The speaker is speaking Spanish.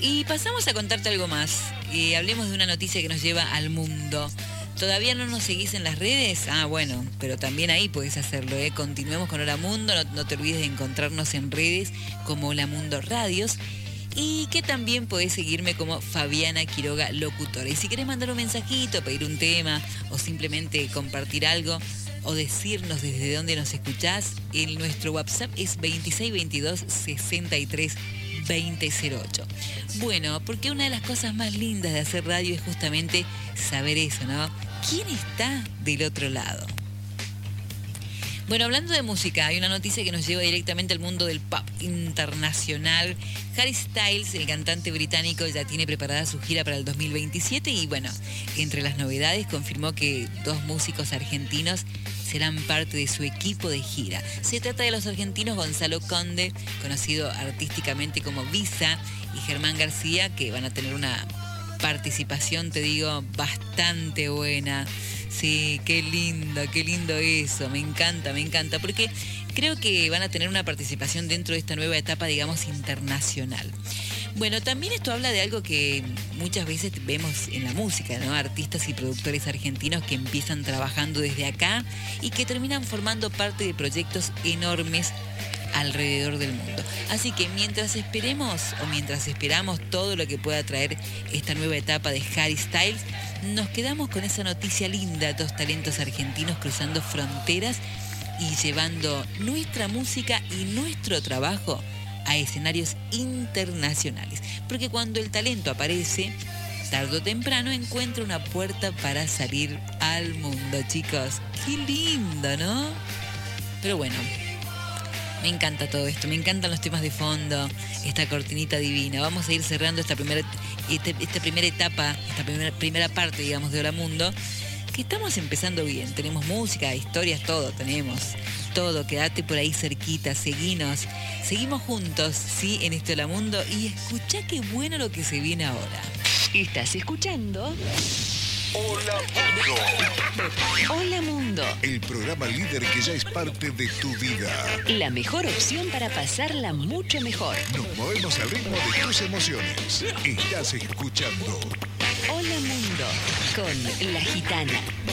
Y pasamos a contarte algo más. Hablemos de una noticia que nos lleva al mundo. ¿Todavía no nos seguís en las redes? Ah, bueno, pero también ahí podés hacerlo, ¿eh? Continuemos con Hola Mundo, no te olvides de encontrarnos en redes como Hola Mundo Radios. Y que también podés seguirme como Fabiana Quiroga Locutora. Y si querés mandar un mensajito, pedir un tema o simplemente compartir algo o decirnos desde dónde nos escuchás, nuestro WhatsApp es 2622 63 2008. Bueno, porque una de las cosas más lindas de hacer radio es justamente saber eso, ¿no? ¿Quién está del otro lado? Bueno, hablando de música, hay una noticia que nos lleva directamente al mundo del pop internacional. Harry Styles, el cantante británico, ya tiene preparada su gira para el 2027 y bueno, entre las novedades confirmó que 2 músicos argentinos serán parte de su equipo de gira. Se trata de los argentinos Gonzalo Conde, conocido artísticamente como Visa, y Germán García, que van a tener una participación, te digo, bastante buena. Sí, qué lindo eso, me encanta, porque creo que van a tener una participación dentro de esta nueva etapa, digamos, internacional. Bueno, también esto habla de algo que muchas veces vemos en la música, ¿no? Artistas y productores argentinos que empiezan trabajando desde acá y que terminan formando parte de proyectos enormes alrededor del mundo. Así que mientras esperamos todo lo que pueda traer esta nueva etapa de Harry Styles, nos quedamos con esa noticia linda, 2 talentos argentinos cruzando fronteras y llevando nuestra música y nuestro trabajo a escenarios internacionales. Porque cuando el talento aparece, tarde o temprano encuentra una puerta para salir al mundo, chicos. Qué lindo, ¿no? Pero bueno, me encanta todo esto, me encantan los temas de fondo, esta cortinita divina. Vamos a ir cerrando esta primera etapa, esta primera parte, digamos, de Hola Mundo, que estamos empezando bien. Tenemos música, historias, todo tenemos. Todo, quédate por ahí cerquita, seguimos juntos, sí, en este Hola Mundo, y escuchá qué bueno lo que se viene ahora. Estás escuchando Hola Mundo. Hola Mundo, El programa líder que ya es parte de tu vida. la mejor opción para pasarla mucho mejor. Nos movemos al ritmo de tus emociones. Estás escuchando Hola Mundo, con La Gitana.